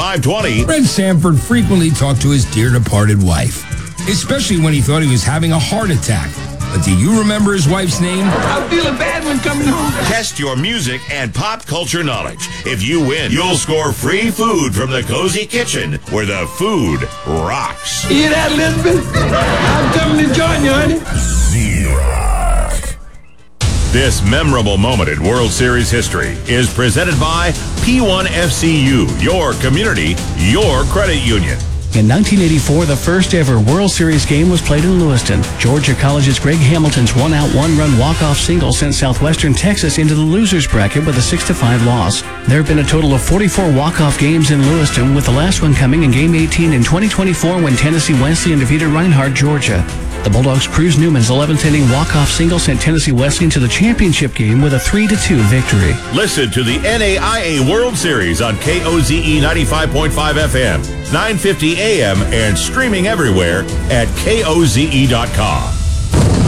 520. Fred Sanford frequently talked to his dear departed wife, especially when he thought he was having a heart attack. But do you remember his wife's name? I'm feeling bad when coming home. Test your music and pop culture knowledge. If you win, you'll score free food from the Cozy Kitchen, where the food rocks. You hear that, Elizabeth? I'm coming to join you, honey. Z-Rock. This memorable moment in World Series history is presented by P1FCU, your community, your credit union. In 1984, the first ever World Series game was played in Lewiston. Georgia College's Greg Hamilton's one-out, one-run walk-off single sent Southwestern Texas into the losers bracket with a 6-5 loss. There have been a total of 44 walk-off games in Lewiston, with the last one coming in Game 18 in 2024 when Tennessee Wesleyan defeated Reinhardt, Georgia. The Bulldogs' Cruz Newman's 11th inning walk-off single sent Tennessee Wesleyan to the championship game with a 3-2 victory. Listen to the NAIA World Series on KOZE 95.5 FM, 950 AM, and streaming everywhere at KOZE.com.